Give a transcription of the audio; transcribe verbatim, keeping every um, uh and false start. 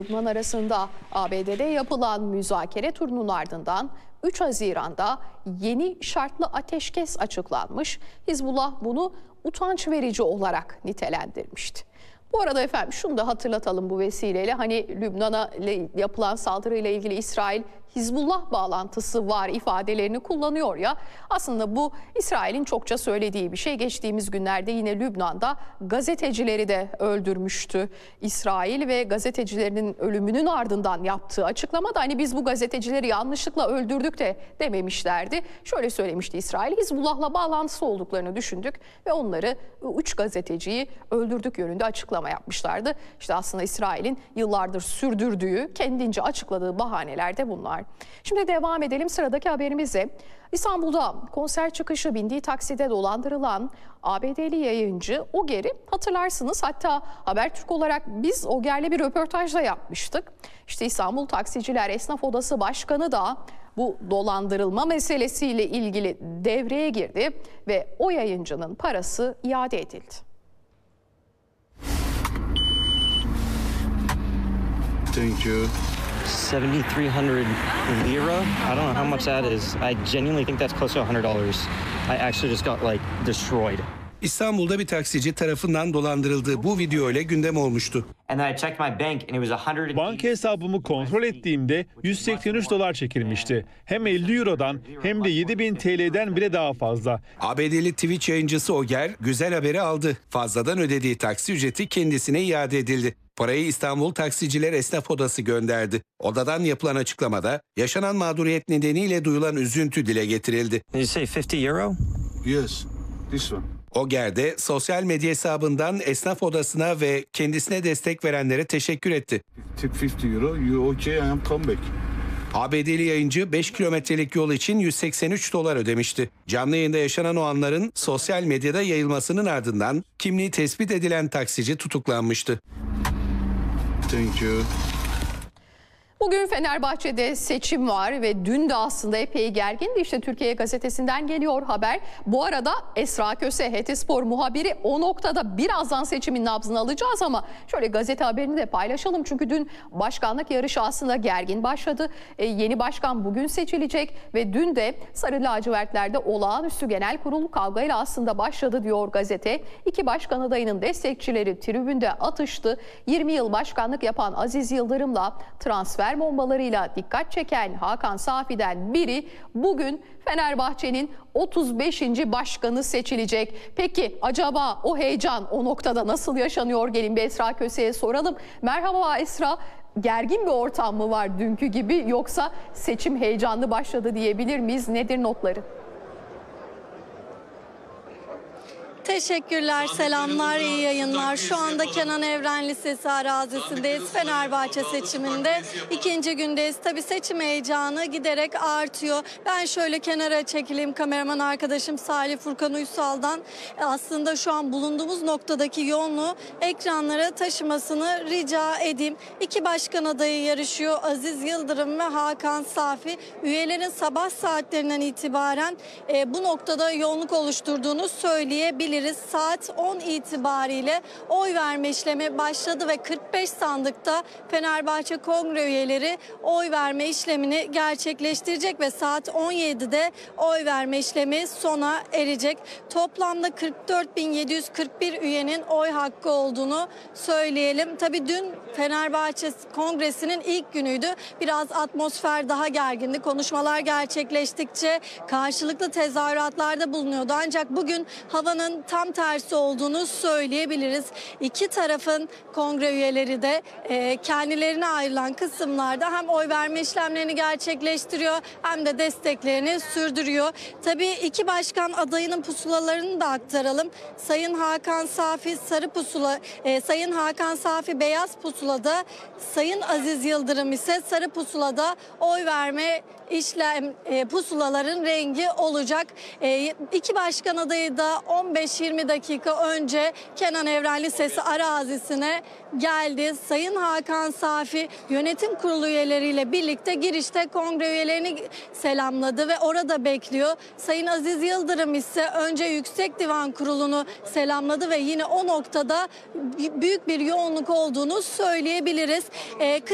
Lübnan arasında A B D'de yapılan müzakere turunun ardından üç Haziran'da yeni şartlı ateşkes açıklanmış. Hizbullah bunu utanç verici olarak nitelendirmişti. Bu arada efendim şunu da hatırlatalım bu vesileyle, hani Lübnan'a yapılan saldırıyla ilgili İsrail Hizbullah bağlantısı var ifadelerini kullanıyor ya. Aslında bu İsrail'in çokça söylediği bir şey. Geçtiğimiz günlerde yine Lübnan'da gazetecileri de öldürmüştü İsrail ve gazetecilerinin ölümünün ardından yaptığı açıklamada hani biz bu gazetecileri yanlışlıkla öldürdük de dememişlerdi. Şöyle söylemişti İsrail: Hizbullah'la bağlantısı olduklarını düşündük ve onları, üç gazeteciyi öldürdük yönünde açıklama yapmışlardı. İşte aslında İsrail'in yıllardır sürdürdüğü, kendince açıkladığı bahaneler de bunlar. Şimdi devam edelim sıradaki haberimize. İstanbul'da konser çıkışı bindiği takside dolandırılan A B D'li yayıncı Oger'i hatırlarsınız. Hatta Habertürk olarak biz Oger'le bir röportaj da yapmıştık. İşte İstanbul Taksiciler Esnaf Odası Başkanı da bu dolandırılma meselesiyle ilgili devreye girdi ve o yayıncının parası iade edildi. Thank you. seventy-three hundred lira. I don't know how much that is. I genuinely think that's close to one hundred dollars. I actually just got like destroyed. İstanbul'da bir taksici tarafından dolandırıldığı bu video ile gündem olmuştu. Banka hesabımı kontrol ettiğimde yüz seksen üç dolar çekilmişti. Hem elli eurodan hem de yedi bin T L'den bile daha fazla. A B D'li Twitch yayıncısı Oger güzel haberi aldı. Fazladan ödediği taksi ücreti kendisine iade edildi. Parayı İstanbul Taksiciler Esnaf Odası gönderdi. Odadan yapılan açıklamada yaşanan mağduriyet nedeniyle duyulan üzüntü dile getirildi. Did you say fifty euro? Yes, this one. Oger de sosyal medya hesabından esnaf odasına ve kendisine destek verenlere teşekkür etti. Tip elli euro, you okay, I am come back. A B D'li yayıncı beş kilometrelik yol için yüz seksen üç dolar ödemişti. Canlı yayında yaşanan o anların sosyal medyada yayılmasının ardından kimliği tespit edilen taksici tutuklanmıştı. Thank you. Bugün Fenerbahçe'de seçim var ve dün de aslında epey gergindi. İşte Türkiye Gazetesi'nden geliyor haber. Bu arada Esra Köse, H T Spor muhabiri, o noktada birazdan seçimin nabzını alacağız ama şöyle gazete haberini de paylaşalım. Çünkü dün başkanlık yarışı aslında gergin başladı. E, yeni başkan bugün seçilecek ve dün de Sarı Lacivertler'de olağanüstü genel kurul kavgayla aslında başladı diyor gazete. İki başkan adayının destekçileri tribünde atıştı. yirmi yıl başkanlık yapan Aziz Yıldırım'la transfer bombalarıyla dikkat çeken Hakan Safi'den biri bugün Fenerbahçe'nin otuz beşinci başkanı seçilecek. Peki acaba o heyecan o noktada nasıl yaşanıyor? Gelin bir Esra Köse'ye soralım. Merhaba Esra, gergin bir ortam mı var dünkü gibi, yoksa seçim heyecanlı başladı diyebilir miyiz? Nedir notları? Teşekkürler, selamlar, iyi yayınlar. Şu anda Kenan Evren Lisesi arazisindeyiz. Fenerbahçe seçiminde ikinci gündeyiz. Tabii seçim heyecanı giderek artıyor. Ben şöyle kenara çekileyim, kameraman arkadaşım Salih Furkan Uysal'dan aslında şu an bulunduğumuz noktadaki yoğunluğu ekranlara taşımasını rica edeyim. İki başkan adayı yarışıyor, Aziz Yıldırım ve Hakan Safi. Üyelerin sabah saatlerinden itibaren e, bu noktada yoğunluk oluşturduğunu söyleyebiliriz. Saat on itibariyle oy verme işlemi başladı ve kırk beş sandıkta Fenerbahçe Kongre üyeleri oy verme işlemini gerçekleştirecek ve saat on yedide oy verme işlemi sona erecek. Toplamda kırk dört bin yedi yüz kırk bir üyenin oy hakkı olduğunu söyleyelim. Tabii dün Fenerbahçe Kongresi'nin ilk günüydü. Biraz atmosfer daha gergindi. Konuşmalar gerçekleştikçe karşılıklı tezahüratlarda bulunuyordu. Ancak bugün havanın tam tersi olduğunu söyleyebiliriz. İki tarafın kongre üyeleri de e, kendilerine ayrılan kısımlarda hem oy verme işlemlerini gerçekleştiriyor hem de desteklerini sürdürüyor. Tabii iki başkan adayının pusulalarını da aktaralım. Sayın Hakan Safi sarı pusula, e, Sayın Hakan Safi beyaz pusulada, Sayın Aziz Yıldırım ise sarı pusulada oy verme işlem e, pusulaların rengi olacak. E, iki başkan adayı da on beş yirmi dakika önce Kenan Evren Lisesi arazisine geldi. Sayın Hakan Safi yönetim kurulu üyeleriyle birlikte girişte kongre üyelerini selamladı ve orada bekliyor. Sayın Aziz Yıldırım ise önce Yüksek Divan Kurulu'nu selamladı ve yine o noktada büyük bir yoğunluk olduğunu söyleyebiliriz. E,